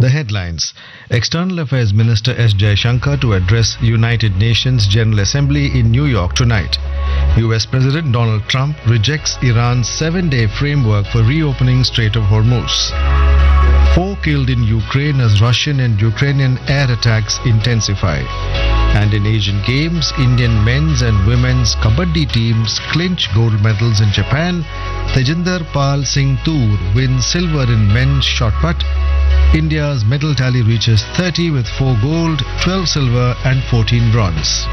The headlines. External Affairs Minister S. Jaishankar to address United Nations General Assembly in New York tonight. US President Donald Trump rejects Iran's 7-day framework for reopening Strait of Hormuz. 4 killed in Ukraine as Russian and Ukrainian air attacks intensify. And in Asian Games, Indian men's and women's kabaddi teams clinch gold medals in Japan. Tejinder Pal Singh Toor wins silver in men's shot put. India's medal tally reaches 30 with 4 gold, 12 silver and 14 bronze.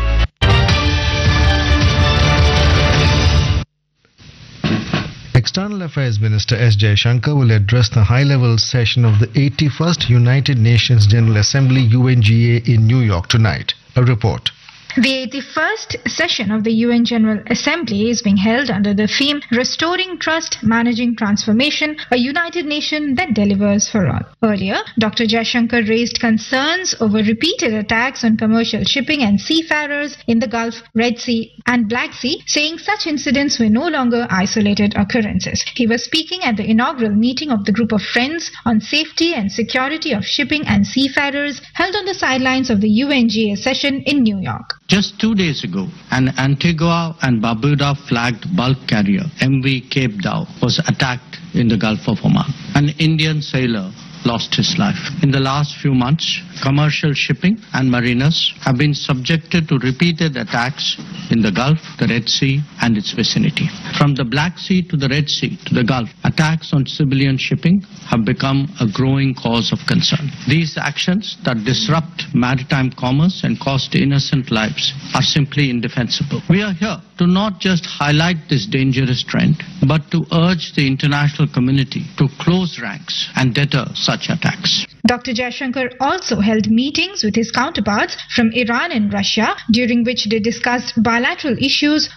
External Affairs Minister S. Jaishankar will address the high-level session of the 81st United Nations General Assembly UNGA in New York tonight. A report. The 81st session of the UN General Assembly is being held under the theme Restoring Trust, Managing Transformation, a United Nation that delivers for all. Earlier, Dr. Jaishankar raised concerns over repeated attacks on commercial shipping and seafarers in the Gulf, Red Sea and Black Sea, saying such incidents were no longer isolated occurrences. He was speaking at the inaugural meeting of the Group of Friends on Safety and Security of Shipping and Seafarers held on the sidelines of the UNGA session in New York. Just 2 days ago, an Antigua and Barbuda flagged bulk carrier, MV Cape Dow, was attacked in the Gulf of Oman. An Indian sailor lost his life. In the last few months, commercial shipping and mariners have been subjected to repeated attacks in the Gulf, the Red Sea and its vicinity. From the Black Sea to the Red Sea to the Gulf, attacks on civilian shipping have become a growing cause of concern. These actions that disrupt maritime commerce and cost innocent lives are simply indefensible. We are here to not just highlight this dangerous trend, but to urge the international community to close ranks and deter such attacks. Dr. Jaishankar also held meetings with his counterparts from Iran and Russia, during which they discussed bilateral issues